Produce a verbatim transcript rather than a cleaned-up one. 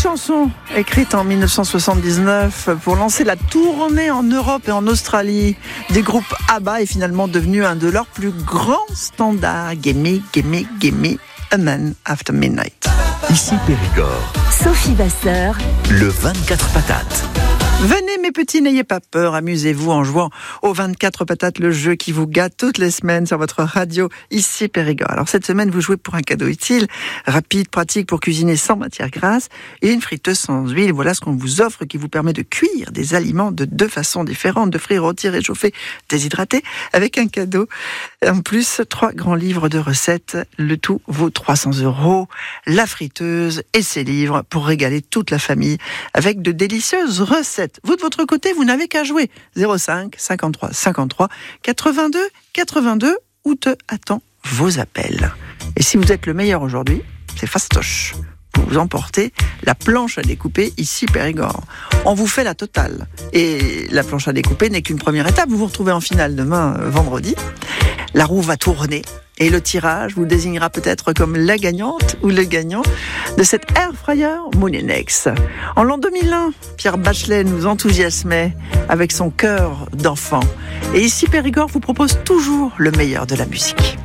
chanson écrite en dix-neuf cent soixante-dix-neuf pour lancer la tournée en Europe et en Australie des groupes ABBA est finalement devenu un de leurs plus grands standards. Gimme, gimme, gimme a man after midnight. Ici Périgord. Sophie Vasseur. Le vingt-quatre patates. Venez mes petits, n'ayez pas peur, amusez-vous en jouant au vingt-quatre patates, le jeu qui vous gâte toutes les semaines sur votre radio, ici Périgord. Alors cette semaine, vous jouez pour un cadeau utile, rapide, pratique pour cuisiner sans matière grasse et une friteuse sans huile. Voilà ce qu'on vous offre qui vous permet de cuire des aliments de deux façons différentes, de frire, rôtir, réchauffer, déshydrater, avec un cadeau. En plus, trois grands livres de recettes, le tout vaut trois cents euros. La friteuse et ses livres pour régaler toute la famille avec de délicieuses recettes. Vous de votre côté, vous n'avez qu'à jouer. zéro cinq cinquante-trois cinquante-trois quatre-vingt-deux quatre-vingt-deux où te attend vos appels. Et si vous êtes le meilleur aujourd'hui, c'est fastoche. Vous vous emportez la planche à découper ici Périgord. On vous fait la totale. Et la planche à découper n'est qu'une première étape. Vous vous retrouvez en finale demain, euh, vendredi. La roue va tourner. Et le tirage vous désignera peut-être comme la gagnante ou le gagnant de cette Air Fryer Moulinex. En l'an deux mille un, Pierre Bachelet nous enthousiasmait avec son cœur d'enfant. Et ici Périgord vous propose toujours le meilleur de la musique.